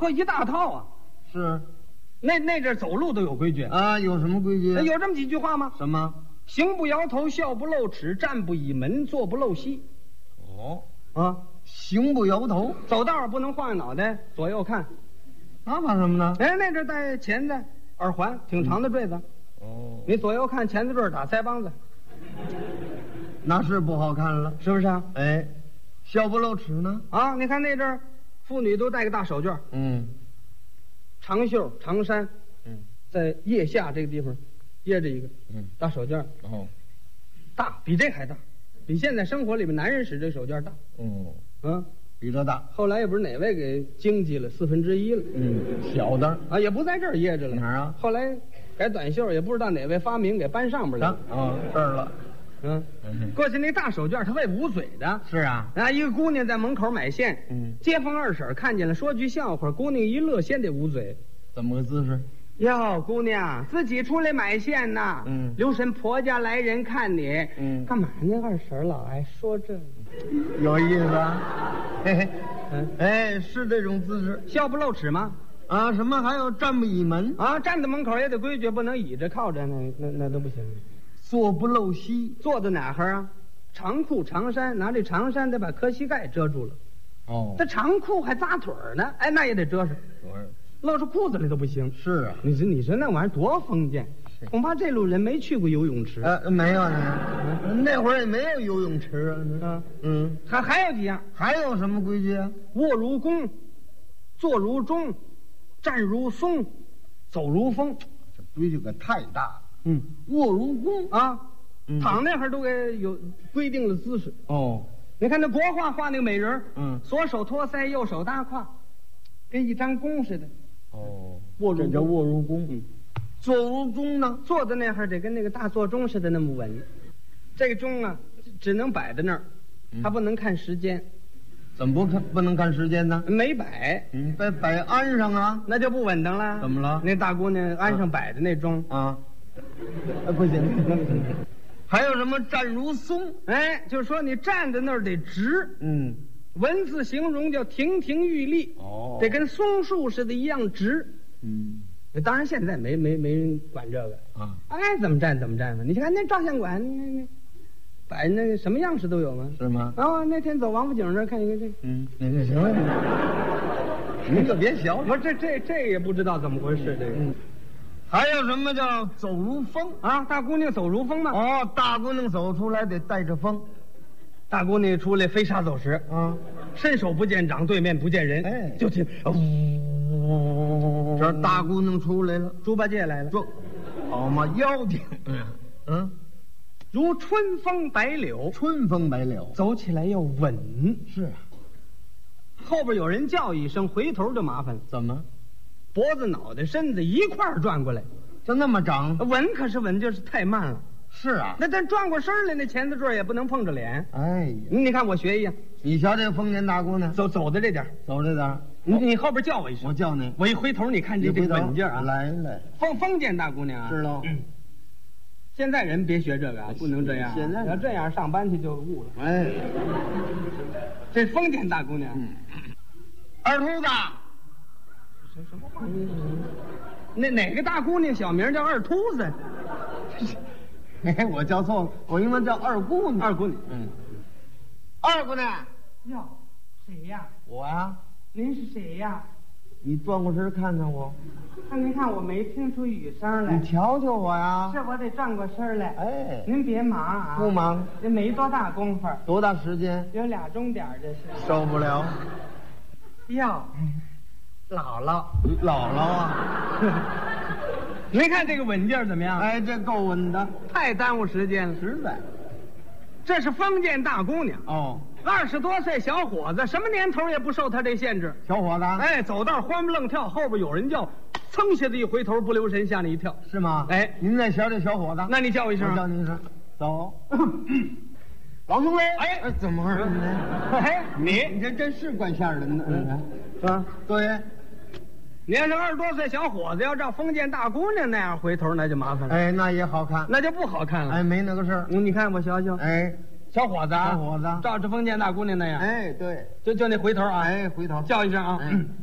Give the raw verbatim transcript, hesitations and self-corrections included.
嚯，一大套啊！ 是， 那那阵走路都有规矩啊，有什么规矩？ 有这么几句话吗？ 什么？ 行不摇头，笑不露齿，站不倚门，坐不露膝。 哦啊， 行不摇头， 走道不能晃着脑袋左右看。 那怕什么呢？ 哎，那阵戴钳子、耳环，挺长的坠子。 哦， 你左右看，钳子坠打腮帮子， 那是不好看了， 是不是啊？ 哎，笑不露齿呢？ 啊，你看那阵儿，妇女都戴个大手绢， 嗯， 长袖长衫， 嗯， 在腋下这个地方掖着一个， 嗯， 大手绢， 哦， 大比这还大，比现在生活里面男人使这手绢大。 哦， 嗯， 比这大。 后来也不是哪位给经济了四分之一了， 嗯，小的啊，也不在这儿掖着了。 哪儿啊？ 后来改短袖，也不知道哪位发明给搬上边来了。 啊，这儿了。 嗯，过去那大手绢它为捂嘴的。 是啊。 啊，一个姑娘在门口买线， 嗯， 街坊二婶看见了，说句笑话，姑娘一乐，先得捂嘴。 怎么个姿势？ 哟，姑娘自己出来买线呐。 嗯， 留神婆家来人看你。 嗯， 干嘛呢？二婶老爱说这， 有意思啊。嘿嘿， 嗯， 哎，是这种姿势， 笑不露齿吗？ 啊，什么还有站不倚门啊，站在门口也得规矩，不能倚着靠着，那那那都不行。 坐不露膝， 坐在哪哈啊？长裤长衫，拿这长衫得把磕膝盖遮住了。 哦， 这长裤还扎腿呢，哎，那也得遮上，露出裤子里都不行。 是啊， 你说你说那玩意儿多封建，恐怕这路人没去过游泳池。 呃，没有呢，那会儿也没有游泳池啊。 嗯嗯， 还还有几样， 还有什么规矩啊？ 卧如弓，坐如钟，站如松，走如风。 这规矩可太大了。 嗯， 卧如弓啊， 嗯躺那会儿都给有规定了姿势。 哦， 你看那国画画那个美人， 嗯， 左手托腮，右手搭胯，跟一张弓似的。 哦， 卧如这叫卧如弓。 嗯， 坐如钟呢？ 坐在那会儿得跟那个大座钟似的那么稳。这个钟啊，只能摆在那儿，它不能看时间。 怎么不看不能看时间呢？ 没摆， 嗯，摆摆鞍上啊。 那就不稳当了。 怎么了？ 那大姑娘鞍上摆的那钟啊，呃，不行，那不行。还有什么站如松？ 哎，就是说你站在那儿得直。 嗯， 文字形容叫亭亭玉立。 哦， 得跟松树似的一样直。 嗯， 当然现在没没没人管这个啊， 爱怎么站怎么站吧。你看那照相馆，那那摆那个什么样式都有吗？ 是吗？ 啊，那天走王府井那儿看一个这个， 嗯，那个行了，您可别学。 不是这这这也不知道怎么回事这个。 嗯，还有什么叫走如风啊？大姑娘走如风嘛。 哦，大姑娘走出来得带着风。 大姑娘出来飞沙走石啊， 伸手不见掌，对面不见人， 哎， 就听呜， 这大姑娘出来了， 猪八戒来了， 这好嘛，腰挺，嗯嗯， 如春风白柳， 春风白柳， 走起来要稳。 是啊， 后边有人叫一声，回头就麻烦了。 怎么？ 脖子、脑袋、身子一块儿转过来， 就那么长？ 稳可是稳，就是太慢了。 是啊， 那咱转过身来，那钳子坠也不能碰着脸。 哎呀， 你看我学一样， 你瞧这个丰年大姑娘， 走走的这点， 走这点， 你你后边叫我一声， 我叫你， 我一回头，你看这这稳劲儿啊！ 来来， 封封建大姑娘啊， 知道。 嗯，现在人别学这个啊，不能这样。 现在要这样上班去就误了。 哎， 这封建大姑娘， 嗯，二秃子， 什什么话？那哪个大姑娘小名叫二秃子？ 哎，我叫错了，我应该叫二姑娘。 二姑娘， 嗯，二姑娘， 哟，谁呀？ 我呀。 您是谁呀？ 你转过身看看我。 那您看我没听出语声来。 你瞧瞧我呀。 是我得转过身来。 哎， 您别忙啊。 不忙。 这没多大功夫。 多大时间？ 有俩钟点这是。 受不了。 哟，姥姥， 姥姥啊。 您看这个稳劲儿怎么样？ 哎，这够稳的， 太耽误时间了， 实在。 这是封建大姑娘哦， 二十多岁小伙子，什么年头也不受她这限制。 小伙子， 哎，走道欢不愣跳，后边有人叫，噌下子一回头，不留神吓你一跳， 是吗？ 哎， 您再瞧这小伙子， 那你叫一声， 我叫你一声，走。老兄弟，哎，怎么回事呢？ 哎，你你这真是怪吓人的， 是吧？ 对。 你要是二十多岁小伙子，要照封建大姑娘那样回头，那就麻烦了。 哎，那也好看， 那就不好看了。 哎，没那个事儿。 嗯，你看我瞧瞧。 哎， 小伙子， 小伙子， 照着封建大姑娘那样。 哎，对， 就就那回头啊。 哎，回头叫一声啊。 嗯